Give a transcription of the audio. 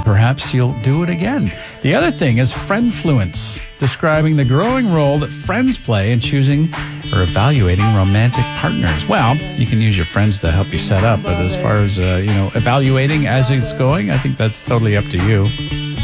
perhaps you'll do it again. The other thing is friendfluence, describing the growing role that friends play in choosing or evaluating romantic partners. Well, you can use your friends to help you set up, but as far as, evaluating as it's going, I think that's totally up to you.